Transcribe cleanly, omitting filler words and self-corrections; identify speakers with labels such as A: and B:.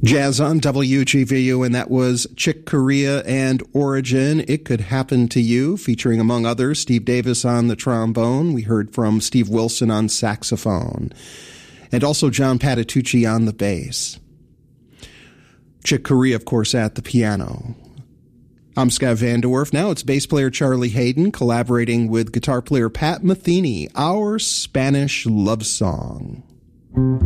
A: Jazz on WGVU, and that was Chick Corea and Origin, It Could Happen to You, featuring, among others, Steve Davis on the trombone. We heard from Steve Wilson on saxophone, and also John Patitucci on the bass. Chick Corea, of course, at the piano. I'm Scott Van De Werf. Now it's bass player Charlie Hayden collaborating with guitar player Pat Metheny, Our Spanish Love Song.